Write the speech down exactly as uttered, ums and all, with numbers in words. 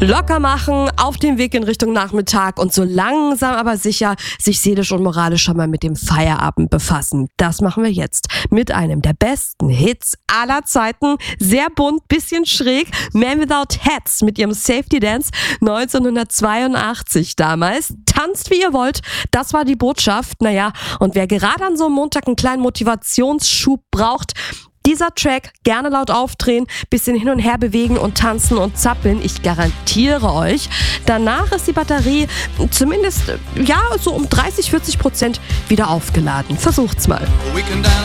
Locker machen, auf dem Weg in Richtung Nachmittag und so langsam aber sicher sich seelisch und moralisch schon mal mit dem Feierabend befassen. Das machen wir jetzt mit einem der besten Hits aller Zeiten. Sehr bunt, bisschen schräg. Man Without Hats mit ihrem Safety Dance neunzehnhundertzweiundachtzig damals. Tanzt wie ihr wollt, das war die Botschaft. Naja, und wer gerade an so einem Montag einen kleinen Motivationsschub braucht, dieser Track gerne laut aufdrehen, bisschen hin und her bewegen und tanzen und zappeln. Ich garantiere euch, danach ist die Batterie zumindest, ja, so um dreißig, vierzig Prozent wieder aufgeladen. Versucht's mal.